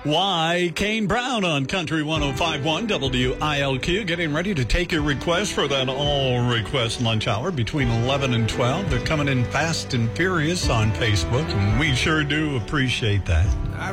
Why, Kane Brown on Country 105.1 WILQ, getting ready to take your request for that all-request lunch hour between 11 and 12. They're coming in fast and furious on Facebook, and we sure do appreciate that.